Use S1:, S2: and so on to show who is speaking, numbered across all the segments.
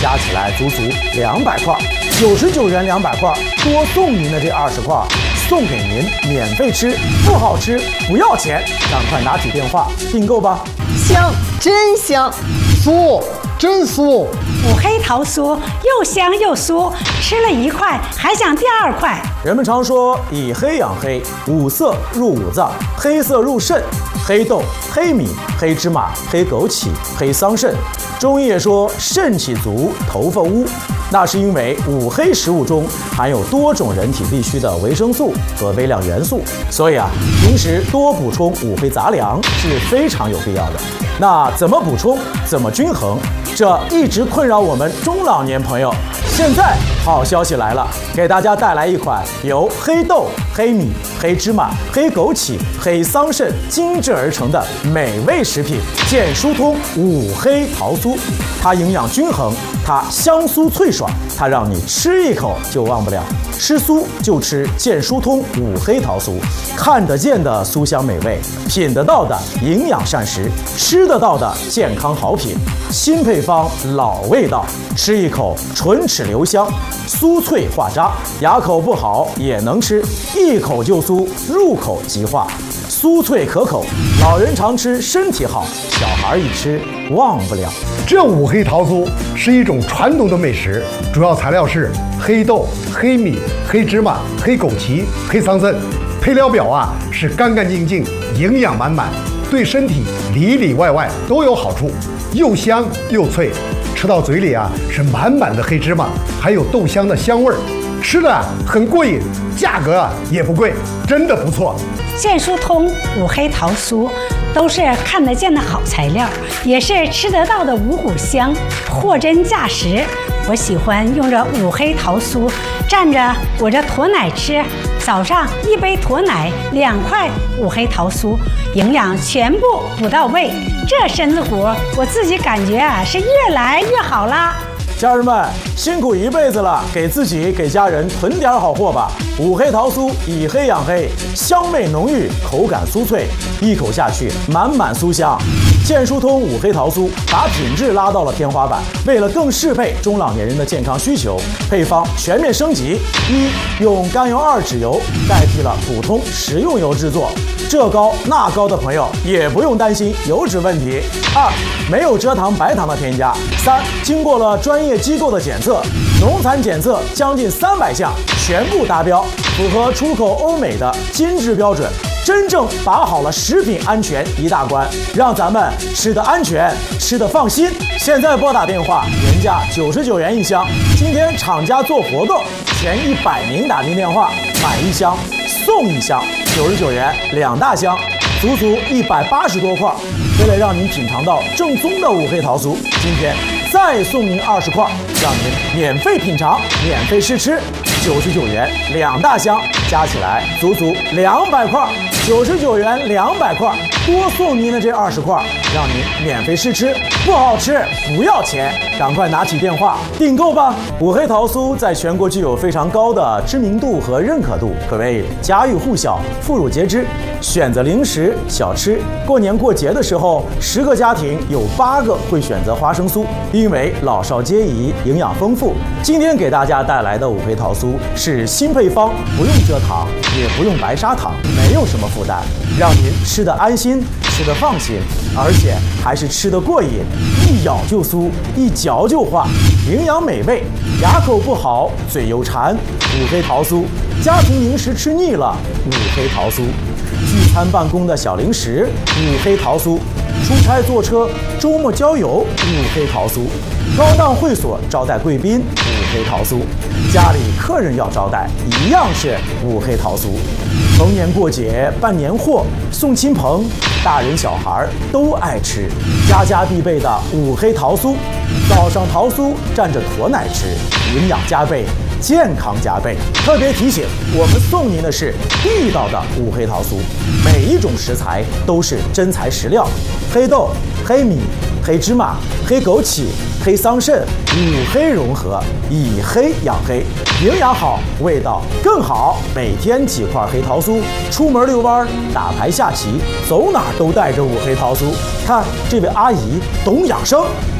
S1: 加起来足足200块，99元200块，多送您的这20块，送给您免费吃，不好吃不要钱，赶快拿起电话订购吧！
S2: 香，真香，
S3: 酥，真酥。
S4: 五黑桃酥又香又酥，吃了1块还想第2块。
S1: 人们常说以黑养黑，五色入五脏，黑色入肾，黑豆、黑米、黑芝麻、黑枸杞、黑桑葚。中医也说肾气足，头发乌，那是因为五黑食物中含有多种人体必需的维生素和微量元素，所以平时多补充五黑杂粮是非常有必要的。那怎么补充，怎么均衡，这一直困扰我们中老年朋友。现在好消息来了，给大家带来一款由黑豆、黑米、黑芝麻、黑枸杞、黑桑葚精制而成的美味食品——健疏通五黑桃酥。它营养均衡，它香酥脆爽，它让你吃一口就忘不了。吃酥就吃健疏通五黑桃酥，看得见的酥香美味，品得到的营养膳食，吃得到的健康好品。新配方，老味道，吃一口唇齿留香，酥脆化渣，牙口不好也能吃，一口就酥，入口即化，酥脆可口，老人常吃身体好，小孩一吃忘不了。
S3: 这五黑桃酥是一种传统的美食，主要材料是黑豆、黑米、黑芝麻、黑枸杞、黑桑葚，配料表是干干净净，营养满满，对身体里里外外都有好处，又香又脆，吃到嘴里是满满的黑芝麻，还有豆香的香味儿，吃的很过瘾，价格也不贵，真的不错。
S4: 健疏通五黑桃酥都是看得见的好材料，也是吃得到的五谷香，货真价实。我喜欢用这五黑桃酥蘸着我这驼奶吃，早上1杯驼奶，2块五黑桃酥，营养全部补到位，这身子骨我自己感觉是越来越好啦。
S1: 家人们辛苦一辈子了，给自己给家人囤点好货吧。五黑桃酥以黑养黑，香味浓郁，口感酥脆，一口下去满满酥香。健疏通五黑桃酥把品质拉到了天花板，为了更适配中老年人的健康需求，配方全面升级：一，用甘油2脂油代替了普通食用油制作，这高那高的朋友也不用担心油脂问题。2，没有蔗糖白糖的添加。3，经过了专业机构的检测，农残检测将近300项全部达标，符合出口欧美的金质标准，真正把好了食品安全一大关，让咱们吃得安全，吃得放心。现在拨打电话，原价99元1箱，今天厂家做活动，前100名打进电话买1箱送1箱，99元2大箱，足足180多块。为了让您品尝到正宗的五黑桃酥，今天再送您20块，让您免费品尝，免费试吃，99元2大箱，加起来足足200块，99元200块，多送您的这20块，让您免费试吃，不好吃不要钱，赶快拿起电话订购吧！五黑桃酥在全国具有非常高的知名度和认可度，可谓家喻户晓、妇孺皆知。选择零食小吃，过年过节的时候，10个家庭有8个会选择花生酥，因为老少皆宜，营养丰富。今天给大家带来的五黑桃酥是新配方，不用蔗糖，也不用白砂糖，没有什么负担，让您吃得安心，吃得放心，而且还是吃得过瘾，一咬就酥，一嚼就化，营养美味，牙口不好，嘴又馋，五黑桃酥，家庭零食吃腻了，五黑桃酥。聚餐办公的小零食，五黑桃酥；出差坐车、周末郊游，五黑桃酥；高档会所招待贵宾，五黑桃酥；家里客人要招待，一样是五黑桃酥。逢年过节办年货，送亲朋，大人小孩都爱吃，家家必备的五黑桃酥。早上桃酥蘸着驼奶吃，营养加倍，健康加倍。特别提醒，我们送您的是地道的五黑桃酥，每一种食材都是真材实料，黑豆、黑米、黑芝麻、黑枸杞、黑桑葚，五黑融合，以黑养黑，营养好，味道更好。每天几块黑桃酥，出门遛弯、打牌下棋，走哪都带着五黑桃酥。看这位阿姨懂养生，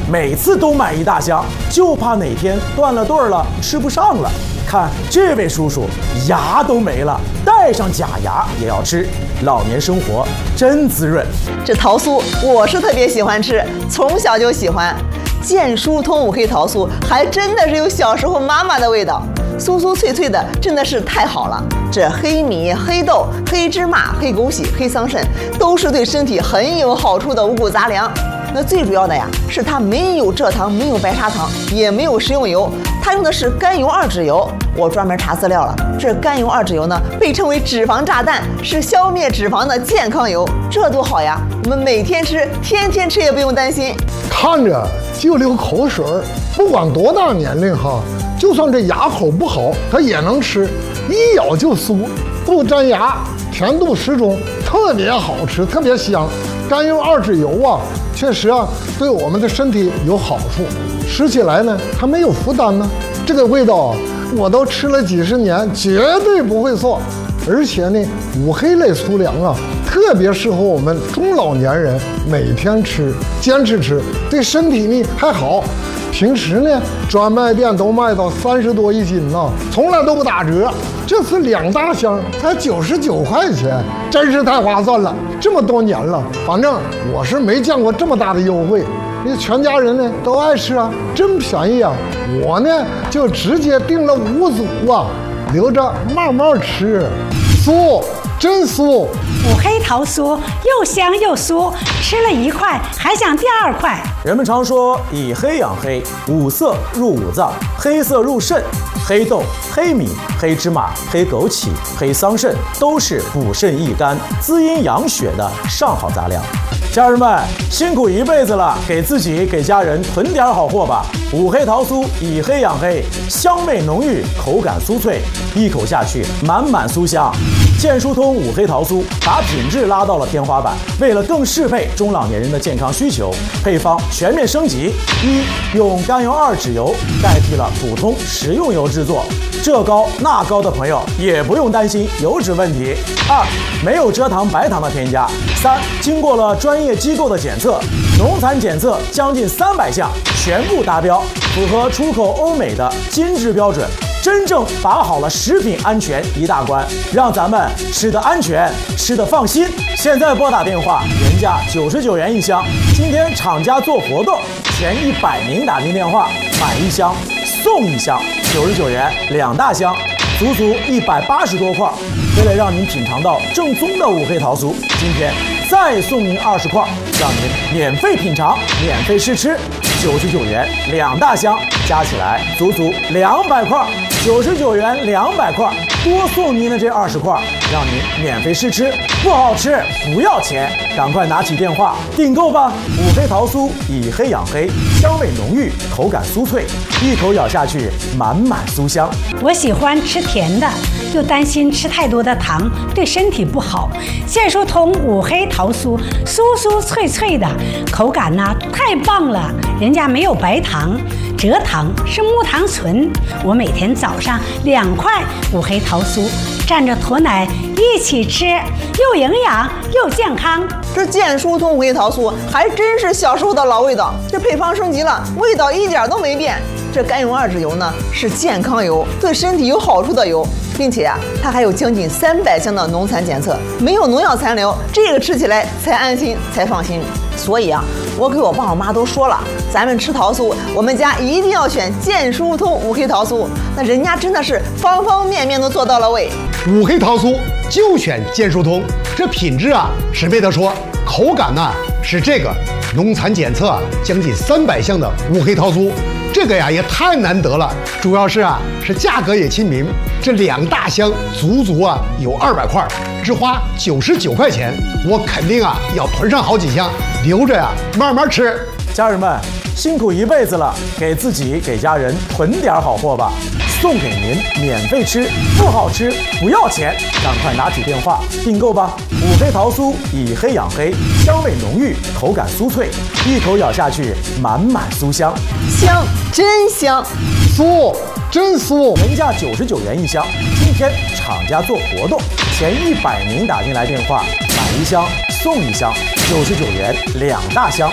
S1: 每次都买一大箱，就怕哪天断了顿了，吃不上了。看这位叔叔，牙都没了，带上假牙也要吃，老年生活真滋润。
S2: 这桃酥我是特别喜欢吃，从小就喜欢。健疏通五黑桃酥还真的是有小时候妈妈的味道，酥酥脆脆的，真的是太好了。这黑米、黑豆、黑芝麻、黑枸杞、黑桑葚都是对身体很有好处的五谷杂粮。那最主要的呀，是它没有蔗糖，没有白砂糖，也没有食用油，它用的是甘油二酯油。我专门查资料了，这甘油二酯油呢，被称为脂肪炸弹，是消灭脂肪的健康油，这多好呀！我们每天吃，天天吃也不用担心。
S5: 看着就流口水儿，不管多大年龄哈，就算这牙口不好，他也能吃，一咬就酥，不粘牙，甜度适中，特别好吃，特别香。甘油二酯油啊，确实啊，对我们的身体有好处，吃起来呢还没有负担呢。这个味道啊，我都吃了几十年，绝对不会错。而且呢，五黑类粗粮啊，特别适合我们中老年人每天吃，坚持吃，对身体呢还好。平时呢，专卖店都卖到30多一斤呢，从来都不打折。这次2大箱才99块钱，真是太划算了。这么多年了，反正我是没见过这么大的优惠。你全家人呢都爱吃啊，真便宜啊！我呢就直接订了5组啊，留着慢慢吃。酥，真酥！
S4: 五黑桃酥又香又酥，吃了1块还想第2块。
S1: 人们常说以黑养黑，五色入五脏，黑色入肾。黑豆、黑米、黑芝麻、黑枸杞、黑桑葚都是补肾益肝、滋阴养血的上好杂粮。家人们辛苦一辈子了，给自己给家人囤点好货吧。五黑桃酥以黑养黑，香味浓郁，口感酥脆，一口下去满满酥香。健疏通五黑桃酥把品质拉到了天花板，为了更适配中老年人的健康需求，配方全面升级：用甘油二酯油代替了普通食用油制作，这高那高的朋友也不用担心油脂问题。没有蔗糖、白糖的添加。经过了专业机构的检测，农残检测将近300项全部达标，符合出口欧美的金质标准，真正把好了食品安全一大关，让咱们吃得安全，吃得放心。现在拨打电话，原价99元一箱，今天厂家做活动，前100名打进电话买1箱送1箱，99元2大箱，足足180多块。为了让您品尝到正宗的五黑桃酥，今天再送您20块，让您免费品尝、免费试吃，99元2大箱，加起来足足200块，99元200块，多送您的这20块，让您免费试吃，不好吃不要钱，赶快拿起电话订购吧！五黑桃酥以黑养黑，香味浓郁，口感酥脆，一口咬下去满满酥香。
S4: 我喜欢吃甜的，又担心吃太多的糖对身体不好。健疏通五黑桃酥，酥酥脆脆的，口感呢太棒了。人家没有白糖，蔗糖是木糖醇。我每天早上2块五黑桃酥，蘸着驼奶一起吃，又营养又健康。
S2: 这健疏通五黑桃酥还真是小时候的老味道，这配方升级了，味道一点都没变。这甘油二酯油呢是健康油，对身体有好处的油，并且它还有将近300项的农残检测，没有农药残留，这个吃起来才安心才放心。所以我给我爸我妈都说了，咱们吃桃酥，我们家一定要选健疏通五黑桃酥，那人家真的是方方面面都做到了位。
S3: 五黑桃酥就选健疏通，这品质是没得说，口感是这个农残检测将近300项的五黑桃酥，这个也太难得了，主要是价格也亲民，这2大箱足足有200块，只花99块钱，我肯定要囤上好几箱，留着慢慢吃。
S1: 家人们辛苦一辈子了，给自己给家人囤点好货吧，送给您免费吃，不好吃不要钱，赶快拿起电话订购吧！五黑桃酥以黑养黑，香味浓郁，口感酥脆，一口咬下去满满酥香，
S2: 香真香，
S5: 酥真酥！
S1: 原价99元一箱，今天厂家做活动，前100名打进来电话买1箱送1箱，99元2大箱，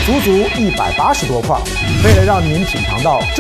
S1: 足足180多块。为了让您品尝到